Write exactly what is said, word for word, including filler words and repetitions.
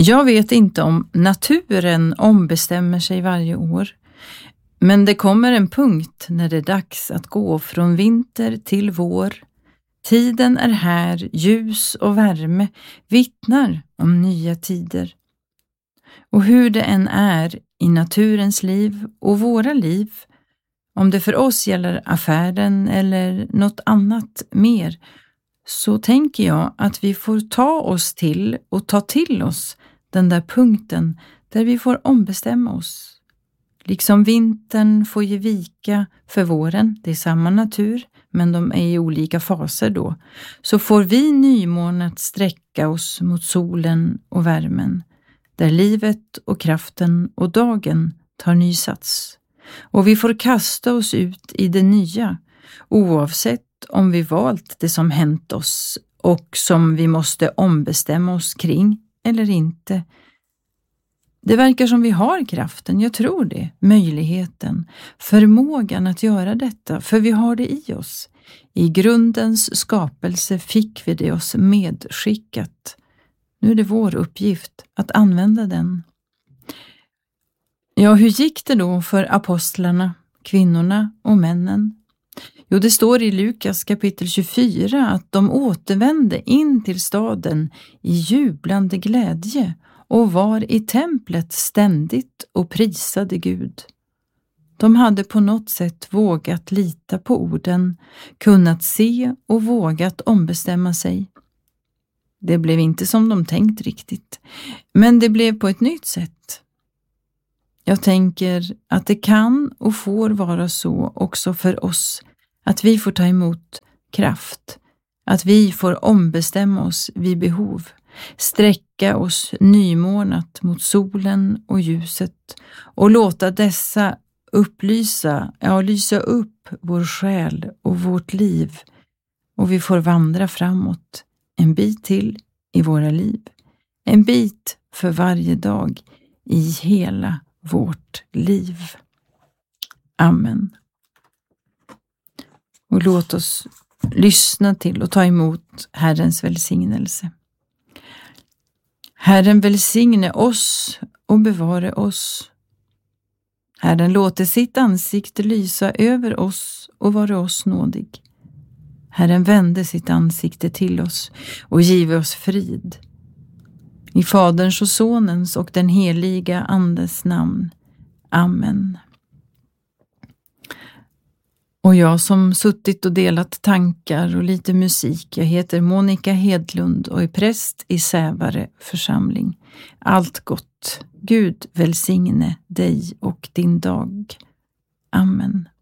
Jag vet inte om naturen ombestämmer sig varje år, men det kommer en punkt när det är dags att gå från vinter till vår. Tiden är här, ljus och värme vittnar om nya tider. Och hur det än är i naturens liv och våra liv, om det för oss gäller affären eller något annat mer, så tänker jag att vi får ta oss till och ta till oss den där punkten där vi får ombestämma oss. Liksom vintern får ge vika för våren, det är samma natur, men de är i olika faser då, så får vi nymånat sträcka oss mot solen och värmen, där livet och kraften och dagen tar ny sats. Och vi får kasta oss ut i det nya, oavsett om vi valt det som hänt oss och som vi måste ombestämma oss kring eller inte. Det verkar som vi har kraften, jag tror det, möjligheten, förmågan att göra detta, för vi har det i oss. I grundens skapelse fick vi det oss medskickat. Nu är det vår uppgift att använda den. Ja, hur gick det då för apostlarna, kvinnorna och männen? Jo, det står i Lukas kapitel tjugofyra att de återvände in till staden i jublande glädje och var i templet ständigt och prisade Gud. De hade på något sätt vågat lita på orden, kunnat se och vågat ombestämma sig. Det blev inte som de tänkt riktigt, men det blev på ett nytt sätt. Jag tänker att det kan och får vara så också för oss, att vi får ta emot kraft, att vi får ombestämma oss vid behov, sträcka oss nymånat mot solen och ljuset och låta dessa upplysa, ja, lysa upp vår själ och vårt liv, och vi får vandra framåt en bit till i våra liv, en bit för varje dag i hela vårt liv. Amen. Och låt oss lyssna till och ta emot Herrens välsignelse. Herren välsigne oss och bevare oss. Herren låter sitt ansikte lysa över oss och vara oss nådig. Herren vände sitt ansikte till oss och give oss frid. I Faderns och Sonens och den heliga Andes namn. Amen. Och jag som suttit och delat tankar och lite musik, jag heter Monica Hedlund och är präst i Sävare församling. Allt gott. Gud välsigne dig och din dag. Amen.